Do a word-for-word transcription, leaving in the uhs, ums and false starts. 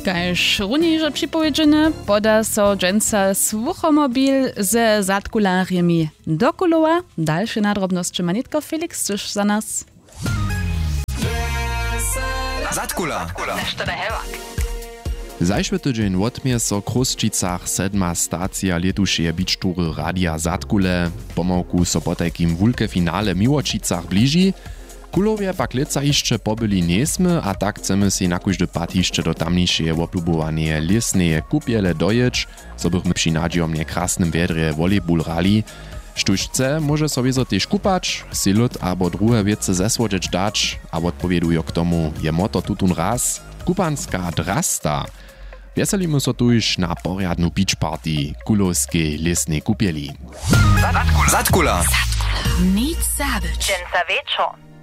Kaž runiejsze připowiedźene, poda so dżęca słuchomobil ze zadkularjemi do Kulowa. Dalsze nadrobności manitko Felix, coś za nas. Zadkula. Zajšły tydzień wotmie so Kruščicach sedma stacja letušeje bičtury Radia Zadkule. Pomałku so po takim wulke finale Miłočicach bliži. Kulowie pak leca jeszcze pobyli niesmy, a tak chcemy si na kóždy pat jeszcze do tamniejszej oplubowanie lesneje kupiele dojeć, so bychmy przy nadziomnie krasnym wiedrze volejball rali. Štuž chce, może sobie zo też kupać, si lud albo druhe wiece zesłodzieć dać, a odpowiedujo k tomu je moto tutun raz, kupanska drasta. Wieselimy so tuż na porjadnu beach party kulowskiej lesnej kupieli. Zadkula. Nic zabyć. Dżęca wieczor.